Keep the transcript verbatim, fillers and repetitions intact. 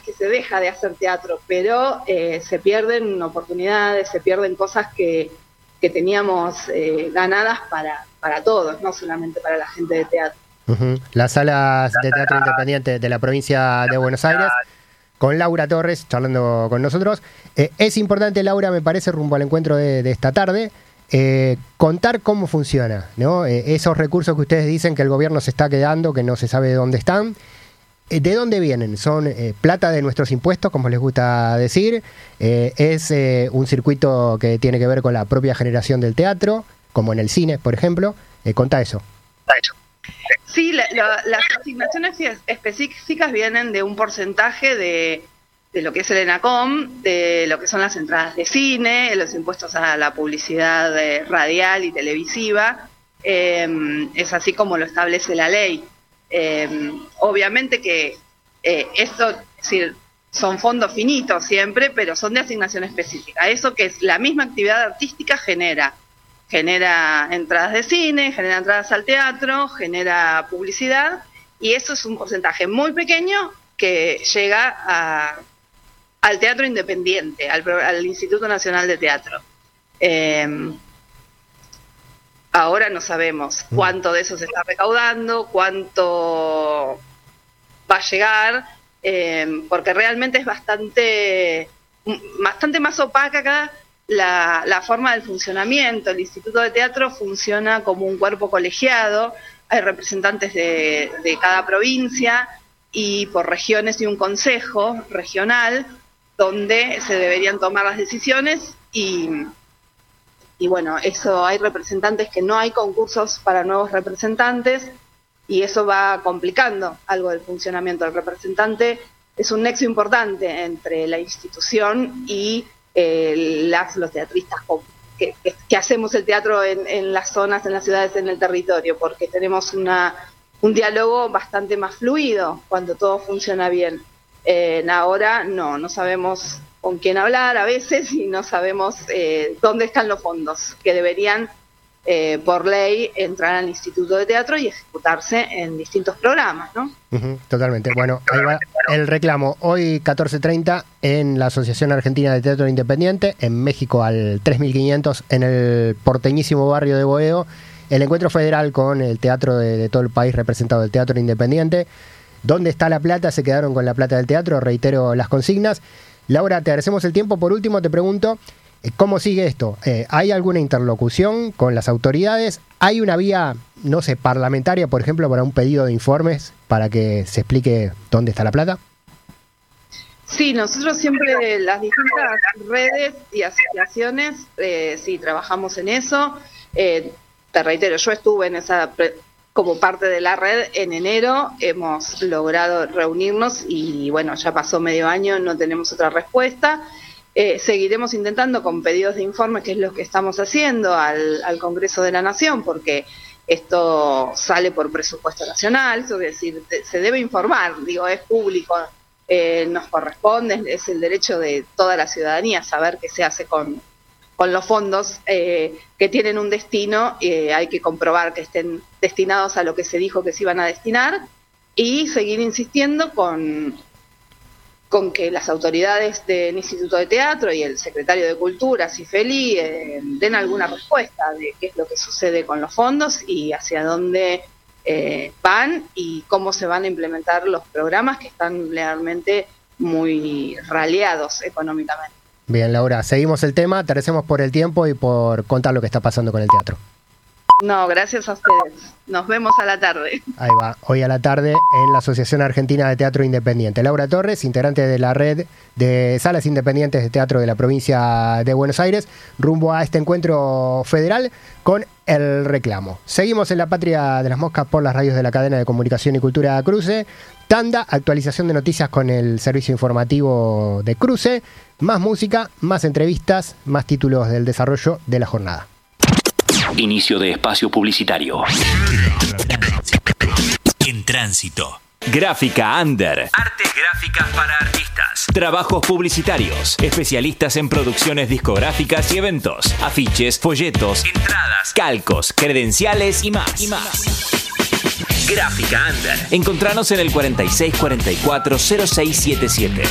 que se deja de hacer teatro, pero eh, se pierden oportunidades, se pierden cosas que, que teníamos eh, ganadas para, para todos, no solamente para la gente de teatro. Uh-huh. Las salas de teatro independiente de la provincia de Buenos Aires, con Laura Torres charlando con nosotros. Eh, es importante, Laura, me parece, rumbo al encuentro de, de esta tarde, eh, contar cómo funciona, ¿no? Eh, esos recursos que ustedes dicen que el gobierno se está quedando, que no se sabe de dónde están. ¿De dónde vienen? ¿Son eh, plata de nuestros impuestos, como les gusta decir? Eh, ¿Es eh, un circuito que tiene que ver con la propia generación del teatro, como en el cine, por ejemplo? Eh, contá eso. Sí, la, la, las asignaciones específicas vienen de un porcentaje de, de lo que es el ENACOM, de lo que son las entradas de cine, los impuestos a la publicidad eh, radial y televisiva. Eh, es así como lo establece la ley. Eh, obviamente que eh, esto, es decir, son fondos finitos siempre, pero son de asignación específica. Eso que es la misma actividad artística genera, genera entradas de cine, genera entradas al teatro, genera publicidad, y eso es un porcentaje muy pequeño que llega a, al teatro independiente, al, al Instituto Nacional de Teatro. Eh, Ahora no sabemos cuánto de eso se está recaudando, cuánto va a llegar, eh, porque realmente es bastante, bastante más opaca acá la, la forma del funcionamiento. El Instituto de Teatro funciona como un cuerpo colegiado, hay representantes de, de cada provincia y por regiones y un consejo regional donde se deberían tomar las decisiones y... Y bueno, eso, hay representantes que no hay concursos para nuevos representantes y eso va complicando algo del funcionamiento del representante. Es un nexo importante entre la institución y eh, las, los teatristas que, que, que hacemos el teatro en, en las zonas, en las ciudades, en el territorio, porque tenemos una, un diálogo bastante más fluido cuando todo funciona bien. Eh, ahora no, no sabemos con quién hablar a veces y no sabemos eh, dónde están los fondos que deberían, eh, por ley, entrar al Instituto de Teatro y ejecutarse en distintos programas, ¿no? Uh-huh, totalmente. Bueno, ahí va el reclamo. Hoy, catorce treinta, en la Asociación Argentina de Teatro Independiente, en México al tres mil quinientos, en el porteñísimo barrio de Boedo, el encuentro federal con el teatro de, de todo el país representado, el Teatro Independiente. ¿Dónde está la plata? Se quedaron con la plata del teatro, reitero las consignas. Laura, te agradecemos el tiempo. Por último, te pregunto, ¿cómo sigue esto? Eh, ¿Hay alguna interlocución con las autoridades? ¿Hay una vía, no sé, parlamentaria, por ejemplo, para un pedido de informes para que se explique dónde está la plata? Sí, nosotros siempre, las distintas redes y asociaciones, eh, sí, trabajamos en eso. Eh, te reitero, yo estuve en esa... Pre- como parte de la red en enero, hemos logrado reunirnos y bueno, ya pasó medio año, no tenemos otra respuesta. Eh, seguiremos intentando con pedidos de informes, que es lo que estamos haciendo al, al Congreso de la Nación, porque esto sale por presupuesto nacional, es decir, se debe informar, digo, es público, eh, nos corresponde, es el derecho de toda la ciudadanía saber qué se hace con con los fondos eh, que tienen un destino, eh, hay que comprobar que estén destinados a lo que se dijo que se iban a destinar y seguir insistiendo con, con que las autoridades del Instituto de Teatro y el secretario de Cultura, Cifeli, eh, den alguna respuesta de qué es lo que sucede con los fondos y hacia dónde eh, van y cómo se van a implementar los programas que están realmente muy raleados económicamente. Bien, Laura, seguimos el tema, te agradecemos por el tiempo y por contar lo que está pasando con el teatro. No, gracias a ustedes. Nos vemos a la tarde. Ahí va, hoy a la tarde en la Asociación Argentina de Teatro Independiente. Laura Torres, integrante de la red de salas independientes de teatro de la provincia de Buenos Aires, rumbo a este encuentro federal con el reclamo. Seguimos en la patria de las moscas por las radios de la cadena de comunicación y cultura Cruce. Tanda, actualización de noticias con el servicio informativo de Cruce. Más música, más entrevistas, más títulos del desarrollo de la jornada. Inicio de espacio publicitario. En tránsito. Gráfica Under. Artes gráficas para artistas. Trabajos publicitarios. Especialistas en producciones discográficas y eventos. Afiches, folletos, entradas, calcos, credenciales y más. Y más. Gráfica Under. Encontranos en el cuarenta y seis cuarenta y cuatro cero seis setenta y siete.